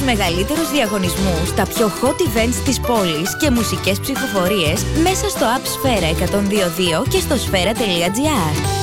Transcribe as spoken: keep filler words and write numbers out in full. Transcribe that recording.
μεγαλύτερους διαγωνισμούς, τα πιο hot events της πόλης και μουσικές ψηφοφορίες μέσα στο App Sfera εκατόν δύο δύο και στο sfera τελεία gr.